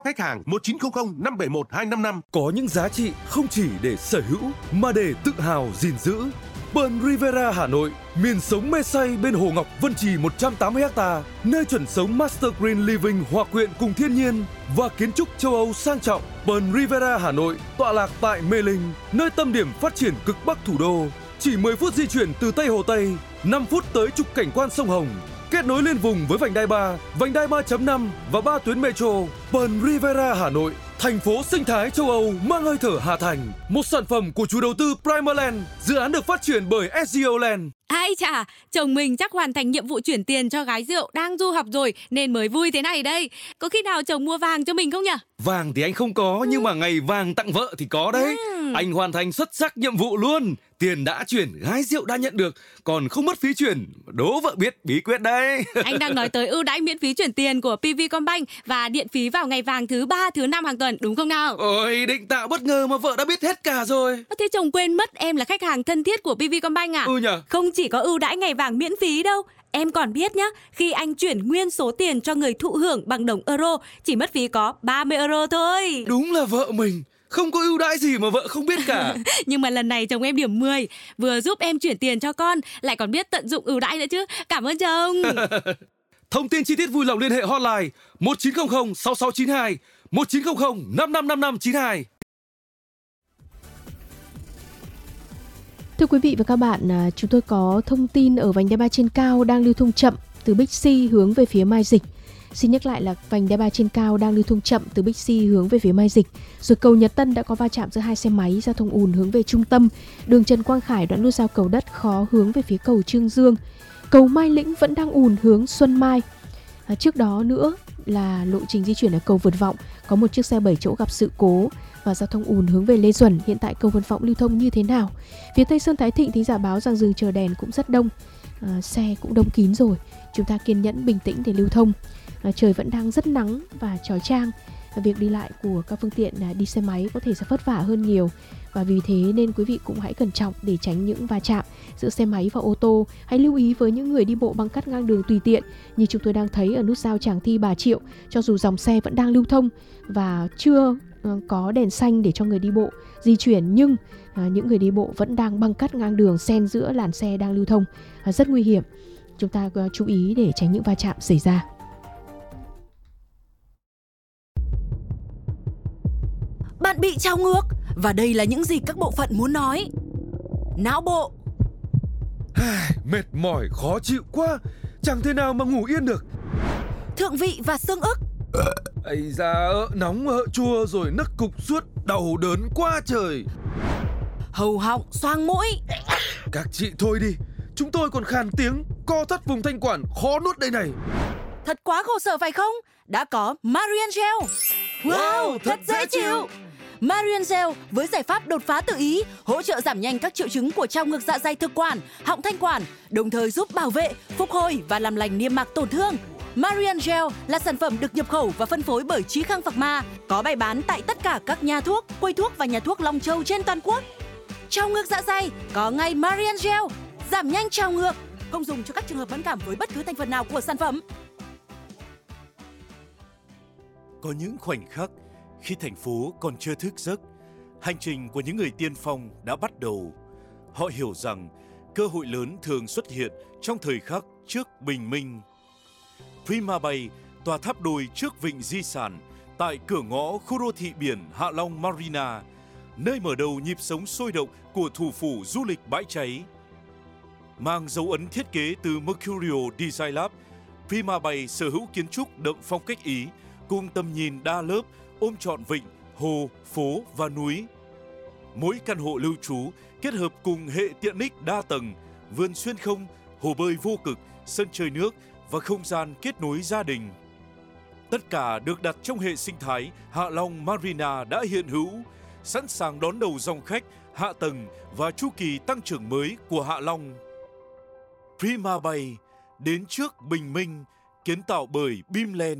Khách hàng 1900 571 255. Có những giá trị không chỉ để sở hữu mà để tự hào gìn giữ. Pearl Riviera Hà Nội, miền sống mê say bên Hồ Ngọc Vân Trì 180 ha, nơi chuẩn sống Master Green Living hòa quyện cùng thiên nhiên và kiến trúc châu Âu sang trọng. Pearl Riviera Hà Nội tọa lạc tại Mê Linh, nơi tâm điểm phát triển cực bắc thủ đô. Chỉ 10 phút di chuyển từ Tây Hồ Tây, 5 phút tới trục cảnh quan sông Hồng. Kết nối liên vùng với vành đai 3, vành đai 3.5 và 3 tuyến metro. Pearl Riviera Hà Nội, thành phố sinh thái châu Âu mang hơi thở Hà Thành. Một sản phẩm của chủ đầu tư Primaland, dự án được phát triển bởi SGO Land. Ai chà, chồng mình chắc hoàn thành nhiệm vụ chuyển tiền cho gái rượu đang du học rồi nên mới vui thế này đây. Có khi nào chồng mua vàng cho mình không nhỉ? Vàng thì anh không có, nhưng mà ngày vàng tặng vợ thì có đấy. Anh hoàn thành xuất sắc nhiệm vụ luôn. Tiền đã chuyển, gái rượu đã nhận được, còn không mất phí chuyển. Đố vợ biết bí quyết đấy. Anh đang nói tới ưu đãi miễn phí chuyển tiền của PVcombank và điện phí vào ngày vàng thứ 3, thứ 5 hàng tuần, đúng không nào? Ôi, định tạo bất ngờ mà vợ đã biết hết cả rồi. Thế chồng quên mất em là khách hàng thân thiết của PVcombank à? Ừ nhờ. Không chỉ có ưu đãi ngày vàng miễn phí đâu. Em còn biết nhá, khi anh chuyển nguyên số tiền cho người thụ hưởng bằng đồng euro, chỉ mất phí có 30 euro thôi. Đúng là vợ mình, không có ưu đãi gì mà vợ không biết cả. Nhưng mà lần này chồng em điểm 10, vừa giúp em chuyển tiền cho con, lại còn biết tận dụng ưu đãi nữa chứ. Cảm ơn chồng. Thông tin chi tiết vui lòng liên hệ hotline 1900 6692 1900 555592. Thưa quý vị và các bạn, chúng tôi có thông tin ở vành đai 3 trên cao đang lưu thông chậm từ Bixi hướng về phía Mai Dịch. Xin nhắc lại là vành đai 3 trên cao đang lưu thông chậm từ Bixi hướng về phía Mai Dịch. Rồi cầu Nhật Tân đã có va chạm giữa hai xe máy, giao thông ùn hướng về trung tâm. Đường Trần Quang Khải đoạn nút giao cầu đất khó hướng về phía cầu Trương Dương. Cầu Mai Lĩnh vẫn đang ùn hướng Xuân Mai. Trước đó nữa là lộ trình di chuyển ở cầu Vượt Vọng, có một chiếc xe 7 chỗ gặp sự cố và giao thông ùn hướng về Lê Duẩn. Hiện tại cầu Vượt Vọng lưu thông như thế nào? Phía Tây Sơn Thái Thịnh thì giả báo rằng dừng chờ đèn cũng rất đông, xe cũng đông kín rồi. Chúng ta kiên nhẫn bình tĩnh để lưu thông. Trời vẫn đang rất nắng và chói chang. Việc đi lại của các phương tiện đi xe máy có thể sẽ vất vả hơn nhiều. Và vì thế nên quý vị cũng hãy cẩn trọng để tránh những va chạm giữa xe máy và ô tô. Hãy lưu ý với những người đi bộ băng cắt ngang đường tùy tiện, như chúng tôi đang thấy ở nút giao Tràng Thi Bà Triệu. Cho dù dòng xe vẫn đang lưu thông và chưa có đèn xanh để cho người đi bộ di chuyển, nhưng những người đi bộ vẫn đang băng cắt ngang đường xen giữa làn xe đang lưu thông, rất nguy hiểm. Chúng ta chú ý để tránh những va chạm xảy ra. Bạn bị trao ngược, và đây là những gì các bộ phận muốn nói. Não bộ. Mệt mỏi, khó chịu quá, chẳng thể nào mà ngủ yên được. Thượng vị và xương ức. Ây da, nóng chua rồi nức cục suốt, đau đớn quá trời. Hầu họng, xoang mũi. Các chị thôi đi, chúng tôi còn khàn tiếng, co thắt vùng thanh quản, khó nuốt đây này. Thật quá khổ sở phải không? Đã có Marian Gel. Wow, thật dễ chịu. Marian Gel với giải pháp đột phá tự ý, hỗ trợ giảm nhanh các triệu chứng của trao ngược dạ dày thực quản, họng thanh quản, đồng thời giúp bảo vệ, phục hồi và làm lành niêm mạc tổn thương. Marian Gel là sản phẩm được nhập khẩu và phân phối bởi Chí Khang Pharma, có bày bán tại tất cả các nhà thuốc, quầy thuốc và nhà thuốc Long Châu trên toàn quốc. Trao ngược dạ dày có ngay Marian Gel, giảm nhanh trao ngược, không dùng cho các trường hợp mẫn cảm với bất cứ thành phần nào của sản phẩm. Có những khoảnh khắc khi thành phố còn chưa thức giấc, hành trình của những người tiên phong đã bắt đầu. Họ hiểu rằng cơ hội lớn thường xuất hiện trong thời khắc trước bình minh. Prima Bay, tòa tháp đôi trước vịnh di sản, tại cửa ngõ khu đô thị biển Hạ Long Marina, nơi mở đầu nhịp sống sôi động của thủ phủ du lịch bãi cháy. Mang dấu ấn thiết kế từ Mercurio Design Lab, Prima Bay sở hữu kiến trúc đậm phong cách Ý, cùng tầm nhìn đa lớp, ôm trọn vịnh, hồ, phố và núi. Mỗi căn hộ lưu trú kết hợp cùng hệ tiện ích đa tầng, vườn xuyên không, hồ bơi vô cực, sân chơi nước và không gian kết nối gia đình. Tất cả được đặt trong hệ sinh thái Hạ Long Marina đã hiện hữu, sẵn sàng đón đầu dòng khách, hạ tầng và chu kỳ tăng trưởng mới của Hạ Long. Prima Bay, đến trước bình minh, kiến tạo bởi Bimland.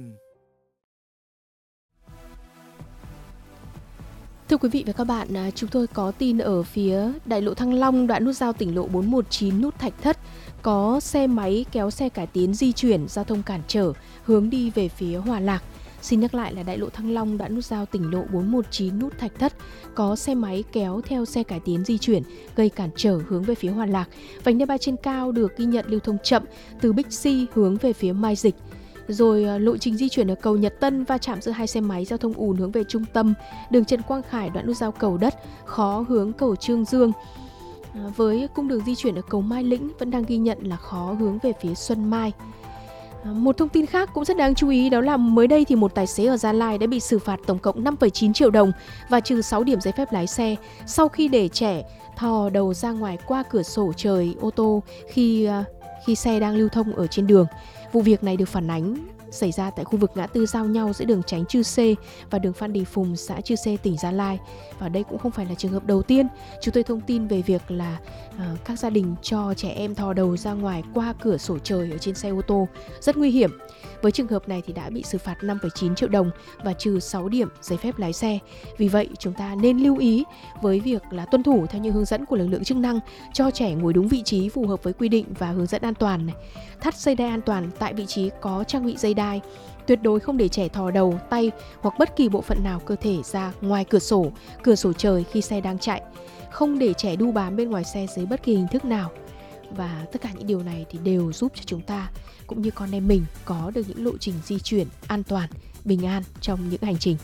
Thưa quý vị và các bạn, chúng tôi có tin ở phía đại lộ Thăng Long, đoạn nút giao tỉnh lộ 419 nút Thạch Thất, có xe máy kéo xe cải tiến di chuyển, giao thông cản trở, hướng đi về phía Hòa Lạc. Xin nhắc lại là đại lộ Thăng Long, đoạn nút giao tỉnh lộ 419 nút Thạch Thất có xe máy kéo theo xe cải tiến di chuyển gây cản trở hướng về phía Hòa Lạc. Vành đai 3 trên cao được ghi nhận lưu thông chậm từ Bixi hướng về phía Mai Dịch. Rồi lộ trình di chuyển ở cầu Nhật Tân va chạm giữa hai xe máy, giao thông ùn hướng về trung tâm. Đường Trần Quang Khải đoạn nút giao Cầu Đất khó hướng cầu Trương Dương. Với cung đường di chuyển ở cầu Mai Lĩnh vẫn đang ghi nhận là khó hướng về phía Xuân Mai. Một thông tin khác cũng rất đáng chú ý đó là mới đây thì một tài xế ở Gia Lai đã bị xử phạt tổng cộng 5,9 triệu đồng và trừ 6 điểm giấy phép lái xe sau khi để trẻ thò đầu ra ngoài qua cửa sổ trời ô tô khi xe đang lưu thông ở trên đường. Vụ việc này được phản ánh xảy ra tại khu vực ngã tư giao nhau giữa đường Tránh Chư Sê và đường Phan Đì Phùng, xã Chư Sê, tỉnh Gia Lai. Và đây cũng không phải là trường hợp đầu tiên chúng tôi thông tin về việc là các gia đình cho trẻ em thò đầu ra ngoài qua cửa sổ trời ở trên xe ô tô. Rất nguy hiểm. Với trường hợp này thì đã bị xử phạt 5,9 triệu đồng và trừ 6 điểm giấy phép lái xe. Vì vậy chúng ta nên lưu ý với việc là tuân thủ theo những hướng dẫn của lực lượng chức năng, cho trẻ ngồi đúng vị trí phù hợp với quy định và hướng dẫn an toàn này. Thắt dây đai an toàn tại vị trí có trang bị dây đai. Tuyệt đối không để trẻ thò đầu, tay hoặc bất kỳ bộ phận nào cơ thể ra ngoài cửa sổ trời khi xe đang chạy. Không để trẻ đu bám bên ngoài xe dưới bất kỳ hình thức nào. Và tất cả những điều này thì đều giúp cho chúng ta cũng như con em mình có được những lộ trình di chuyển an toàn, bình an trong những hành trình.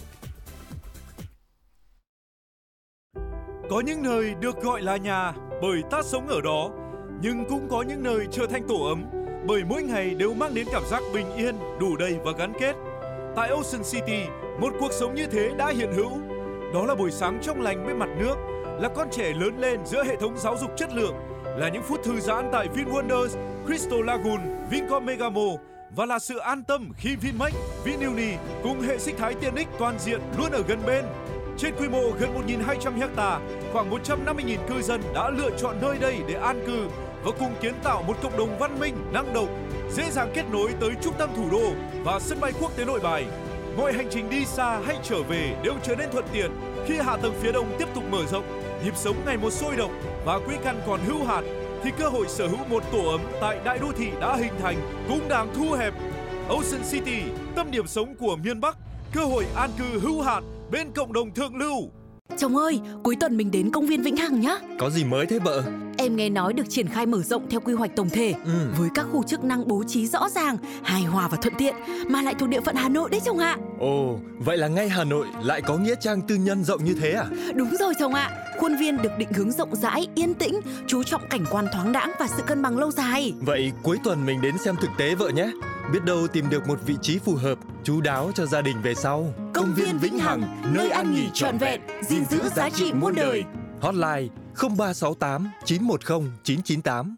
Có những nơi được gọi là nhà bởi ta sống ở đó, nhưng cũng có những nơi trở thành tổ ấm bởi mỗi ngày đều mang đến cảm giác bình yên, đủ đầy và gắn kết. Tại Ocean City, một cuộc sống như thế đã hiện hữu. Đó là buổi sáng trong lành bên mặt nước, là con trẻ lớn lên giữa hệ thống giáo dục chất lượng, là những phút thư giãn tại VinWonders, Crystal Lagoon, Vincom Megamo và là sự an tâm khi Vinmec, Vinuni cùng hệ sinh thái tiện ích toàn diện luôn ở gần bên. Trên quy mô gần 1.200 ha, khoảng 150.000 cư dân đã lựa chọn nơi đây để an cư và cùng kiến tạo một cộng đồng văn minh, năng động, dễ dàng kết nối tới trung tâm thủ đô và sân bay quốc tế Nội Bài. Mọi hành trình đi xa hay trở về đều trở nên thuận tiện khi hạ tầng phía đông tiếp tục mở rộng, nhịp sống ngày một sôi động và quỹ căn còn hữu hạn, thì cơ hội sở hữu một tổ ấm tại đại đô thị đã hình thành cũng đang thu hẹp. Ocean City, tâm điểm sống của miền Bắc, cơ hội an cư hữu hạn bên cộng đồng thượng lưu. Chồng ơi, cuối tuần mình đến công viên Vĩnh Hằng nhá. Có gì mới thế vợ? Em nghe nói được triển khai mở rộng theo quy hoạch tổng thể, với các khu chức năng bố trí rõ ràng, hài hòa và thuận tiện, mà lại thuộc địa phận Hà Nội đấy chồng ạ. Ồ, vậy là ngay Hà Nội lại có nghĩa trang tư nhân rộng như thế à? Đúng rồi chồng ạ. Khuôn viên được định hướng rộng rãi, yên tĩnh, chú trọng cảnh quan thoáng đãng và sự cân bằng lâu dài. Vậy cuối tuần mình đến xem thực tế vợ nhé. Biết đâu tìm được một vị trí phù hợp, chu đáo cho gia đình về sau. Công viên Vĩnh Hằng, nơi ăn nghỉ trọn vẹn, gìn giữ giá trị muôn đời. Hotline 0368 910 998.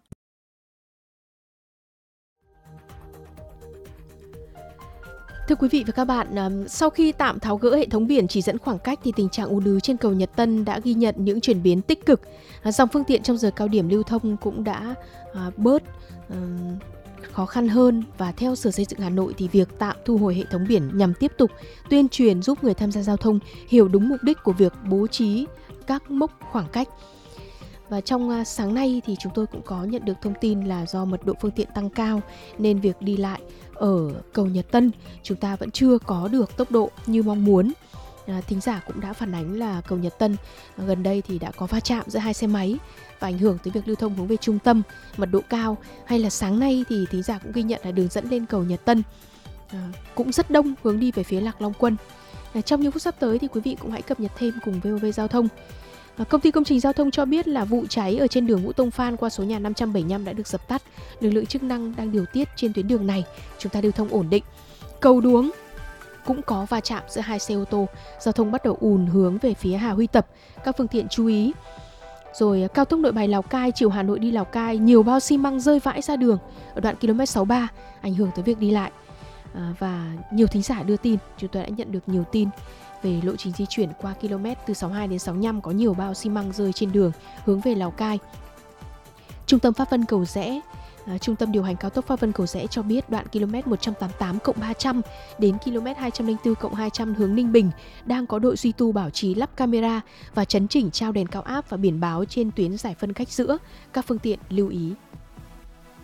Thưa quý vị và các bạn, sau khi tạm tháo gỡ hệ thống biển chỉ dẫn khoảng cách thì tình trạng ùn ứ trên cầu Nhật Tân đã ghi nhận những chuyển biến tích cực. Dòng phương tiện trong giờ cao điểm lưu thông cũng đã bớt khó khăn hơn, và theo Sở Xây dựng Hà Nội thì việc tạm thu hồi hệ thống biển nhằm tiếp tục tuyên truyền giúp người tham gia giao thông hiểu đúng mục đích của việc bố trí các mốc khoảng cách. Và trong sáng nay thì chúng tôi cũng có nhận được thông tin là do mật độ phương tiện tăng cao nên việc đi lại ở cầu Nhật Tân chúng ta vẫn chưa có được tốc độ như mong muốn. Thính giả cũng đã phản ánh là cầu Nhật Tân gần đây thì đã có va chạm giữa hai xe máy và ảnh hưởng tới việc lưu thông hướng về trung tâm, mật độ cao. Hay là sáng nay thì thính giả cũng ghi nhận là đường dẫn lên cầu Nhật Tân cũng rất đông hướng đi về phía Lạc Long Quân. Trong những phút sắp tới thì quý vị cũng hãy cập nhật thêm cùng VOV Giao thông. Công ty công trình giao thông cho biết là vụ cháy ở trên đường Vũ Tông Phan qua số nhà 575 đã được dập tắt. Lực lượng chức năng đang điều tiết trên tuyến đường này, chúng ta lưu thông ổn định. Cầu Đuống cũng có va chạm giữa hai xe ô tô, giao thông bắt đầu ùn hướng về phía Hà Huy Tập, các phương tiện chú ý. Rồi cao tốc Nội Bài Lào Cai, chiều Hà Nội đi Lào Cai, nhiều bao xi măng rơi vãi ra đường ở đoạn km 63, ảnh hưởng tới việc đi lại. Và nhiều thính giả đưa tin, chúng tôi đã nhận được nhiều tin về lộ trình di chuyển qua km từ 62 đến 65 có nhiều bao xi măng rơi trên đường hướng về Lào Cai. Trung tâm Pháp Vân Cầu Giẽ, Trung tâm điều hành cao tốc Pháp Vân Cầu Giẽ cho biết đoạn km 188+300 đến km 204+200 hướng Ninh Bình đang có đội duy tu bảo trì lắp camera và chấn chỉnh trao đèn cao áp và biển báo trên tuyến giải phân cách giữa. Các phương tiện lưu ý.